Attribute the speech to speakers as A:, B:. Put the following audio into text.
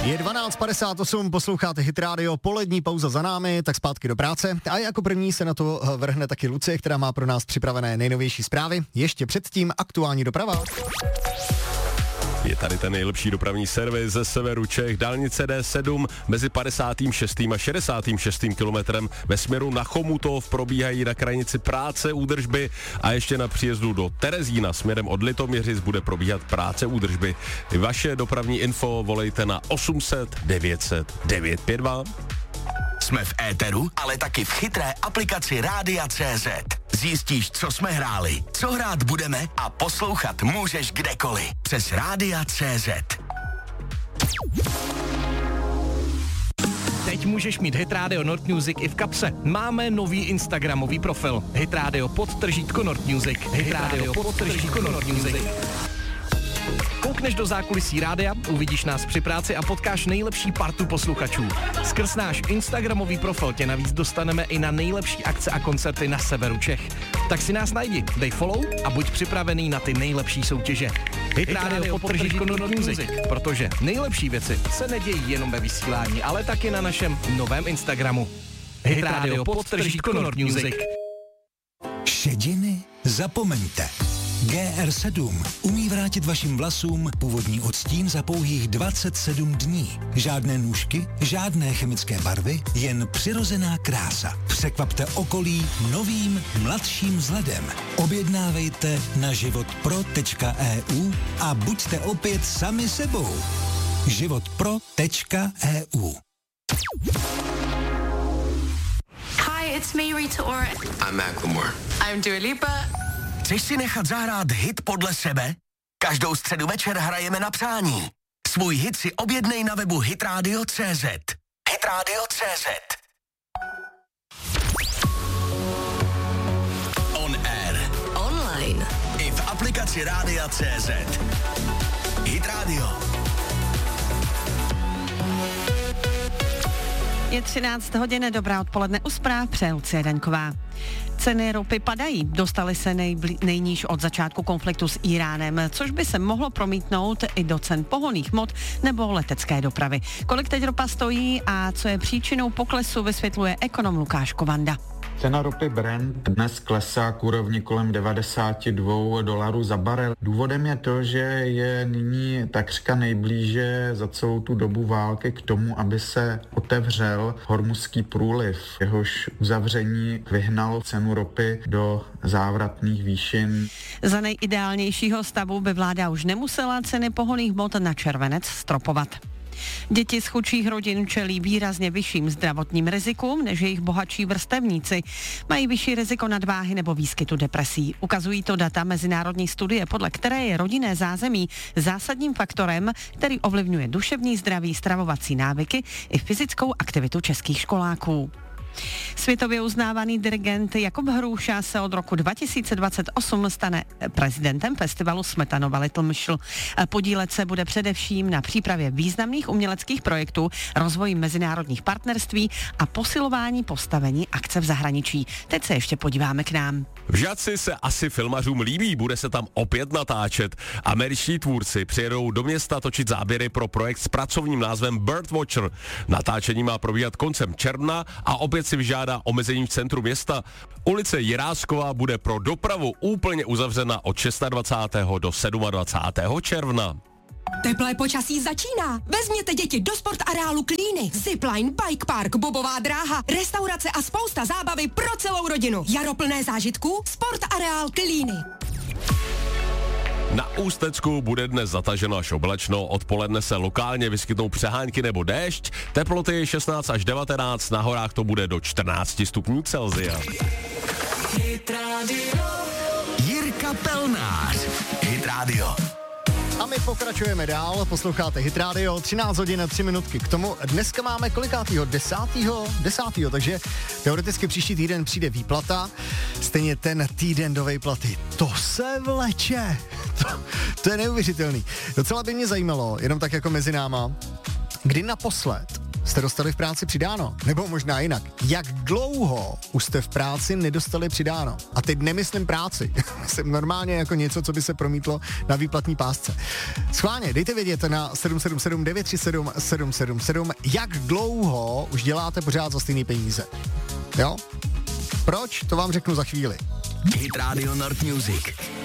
A: Je 12:58, posloucháte Hit Radio, polední pauza za námi, tak zpátky do práce. A jako první se na to vrhne taky Lucie, která má pro nás připravené nejnovější zprávy. Ještě předtím aktuální doprava.
B: Je tady ten nejlepší dopravní servis ze severu Čech, dálnice D7 mezi 56. a 66. kilometrem ve směru na Chomutov probíhají na krajnici práce údržby a ještě na příjezdu do Terezína směrem od Litoměřic bude probíhat práce údržby. Vaše dopravní info volejte na 800 900 952.
C: Jsme v éteru, ale taky v chytré aplikaci Rádia.cz. Zjistíš, co jsme hráli, co hrát budeme a poslouchat můžeš kdekoliv přes Rádia.cz.
D: Teď můžeš mít Hit Radio Nord Music i v kapse. Máme nový instagramový profil. Hit Radio _ Nord Music. Hit Radio _ Nord Music. Koukneš do zákulisí rádia, uvidíš nás při práci a potkáš nejlepší partu posluchačů. Skrz náš instagramový profil tě navíc dostaneme i na nejlepší akce a koncerty na severu Čech. Tak si nás najdi, dej follow a buď připravený na ty nejlepší soutěže. Hit Radio _ Nord Music, protože nejlepší věci se nedějí jenom ve vysílání, ale taky na našem novém Instagramu. Hit Radio _ Nord Music.
E: Šediny zapomeňte. GR7 umí vrátit vašim vlasům původní odstín za pouhých 27 dní. Žádné nůžky, žádné chemické barvy, jen přirozená krása. Překvapte okolí novým, mladším vzhledem. Objednávejte na životpro.eu a buďte opět sami sebou. životpro.eu.
F: Hi, it's me, Rita Ora.
G: I'm Macklemore.
F: I'm Dua Lipa.
C: Chceš si nechat zahrát hit podle sebe? Každou středu večer hrajeme na přání. Svůj hit si objednej na webu hitradio.cz. Hitradio.cz. On air.
F: Online.
C: I v aplikaci Rádia.cz. Hit Radio.
H: Je 13 hodin, dobrá odpoledne u zpráv, přeje Lucie Daňková. Ceny ropy padají, dostaly se nejníž od začátku konfliktu s Íránem, což by se mohlo promítnout i do cen pohonných hmot nebo letecké dopravy. Kolik teď ropa stojí a co je příčinou poklesu, vysvětluje ekonom Lukáš Kovanda.
I: Cena ropy Brent dnes klesá k úrovni kolem $92 za barel. Důvodem je to, že je nyní takřka nejblíže za celou tu dobu války k tomu, aby se otevřel Hormuzský průliv. Jehož uzavření vyhnalo cenu ropy do závratných výšin.
H: Za nejideálnějšího stavu by vláda už nemusela ceny pohonných hmot na červenec stropovat. Děti z chudších rodin čelí výrazně vyšším zdravotním rizikům než jejich bohatší vrstevníci. Mají vyšší riziko nadváhy nebo výskytu depresí. Ukazují to data mezinárodní studie, podle které je rodinné zázemí zásadním faktorem, který ovlivňuje duševní zdraví, stravovací návyky i fyzickou aktivitu českých školáků. Světově uznávaný dirigent Jakub Hruša se od roku 2028 stane prezidentem festivalu Smetanova Litomyšl. Podílet se bude především na přípravě významných uměleckých projektů, rozvoji mezinárodních partnerství a posilování postavení akce v zahraničí. Teď se ještě podíváme k nám.
B: V Žatci se asi filmařům líbí, bude se tam opět natáčet. Američtí tvůrci přijedou do města točit záběry pro projekt s pracovním názvem Birdwatcher. Natáčení má probíhat koncem června a opět si vyžádá omezení v centru města. Ulice Jiráskova bude pro dopravu úplně uzavřena od 26. do 27. června.
J: Teplé počasí začíná. Vezměte děti do sportareálu Klíny. Zipline, bike park, bobová dráha, restaurace a spousta zábavy pro celou rodinu. Jaro plné zážitků, sportareál Klíny.
B: Na Ústecku bude dnes zataženo až oblačno, odpoledne se lokálně vyskytnou přehánky nebo déšť, teploty 16 až 19, na horách to bude do 14 stupňů Celsia.
C: Jirka Pelnář. Hit Radio.
A: A my pokračujeme dál, posloucháte Hit Radio, 13 hodin a 3 minutky k tomu. Dneska máme kolikátýho? 10. Takže teoreticky příští týden přijde výplata, stejně ten týden do výplaty. To se vleče, to je neuvěřitelný. Docela by mě zajímalo, jenom tak jako mezi náma, kdy naposled jste dostali v práci přidáno? Nebo možná jinak, jak dlouho už jste v práci nedostali přidáno? A teď nemyslím práci, myslím normálně jako něco, co by se promítlo na výplatní pásce. Schválně, dejte vědět na 777 937 777, jak dlouho už děláte pořád za stejný peníze. Jo? Proč? To vám řeknu za chvíli.
C: Hit Radio Nord Music.